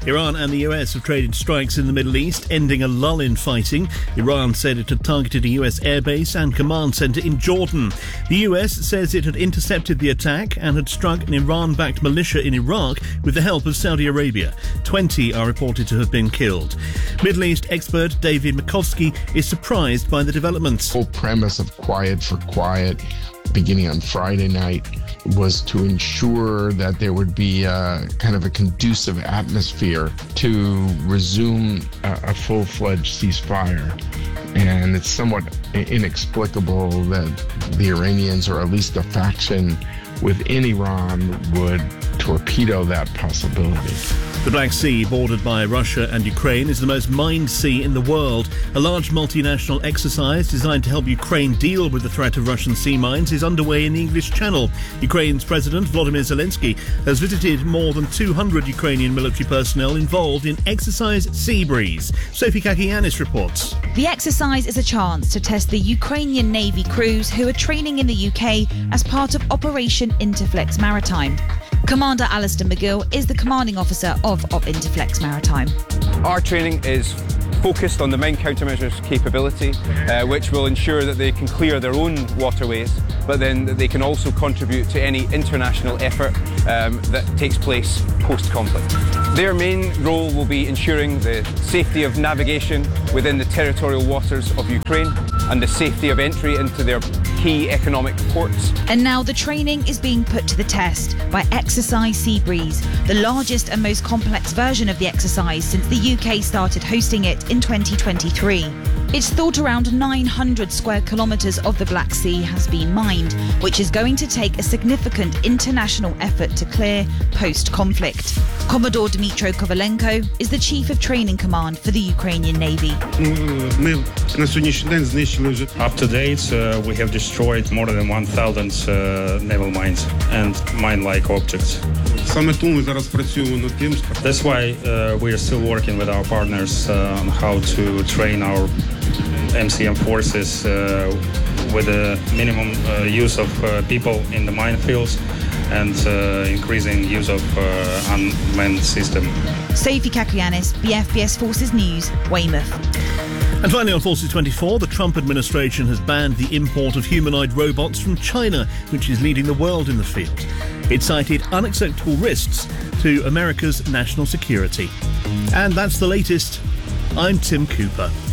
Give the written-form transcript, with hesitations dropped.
Iran and the US have traded strikes in the Middle East, ending a lull in fighting. Iran said it had targeted a US airbase and command centre in Jordan. The US says it had intercepted the attack and had struck an Iran-backed militia in Iraq with the help of Saudi Arabia. 20 are reported to have been killed. Middle East expert David Makovsky is surprised by the developments. The whole premise of Quiet for Quiet, beginning on Friday night, was to ensure that there would be kind of a conducive atmosphere to resume a full-fledged ceasefire. And it's somewhat inexplicable that the Iranians, or at least a faction within Iran, would torpedo that possibility. The Black Sea, bordered by Russia and Ukraine, is the most mined sea in the world. A large multinational exercise designed to help Ukraine deal with the threat of Russian sea mines is underway in the English Channel. Ukraine's President Volodymyr Zelensky has visited more than 200 Ukrainian military personnel involved in Exercise Seabreeze. Sophie Kakianis reports. The exercise is a chance to test the Ukrainian Navy crews who are training in the UK as part of Operation Interflex Maritime. Commander Alistair McGill is the commanding officer of Interflex Maritime. Our training is focused on the mine countermeasures capability, which will ensure that they can clear their own waterways, but then that they can also contribute to any international effort that takes place post-conflict. Their main role will be ensuring the safety of navigation within the territorial waters of Ukraine and the safety of entry into their key economic ports. And now the training is being put to the test by Exercise Seabreeze, the largest and most complex version of the exercise since the UK started hosting it in 2023. It's thought around 900 square kilometres of the Black Sea has been mined, which is going to take a significant international effort to clear post-conflict. Commodore Dmytro Kovalenko is the Chief of Training Command for the Ukrainian Navy. Up to date, we have destroyed more than 1,000 naval mines and mine-like objects. That's why we are still working with our partners on how to train our MCM forces with a minimum use of people in the minefields and increasing use of unmanned system. Sophie Kakianis, BFBS Forces News, Weymouth. And finally on Forces 24, the Trump administration has banned the import of humanoid robots from China, which is leading the world in the field. It cited unacceptable risks to America's national security. And that's the latest. I'm Tim Cooper.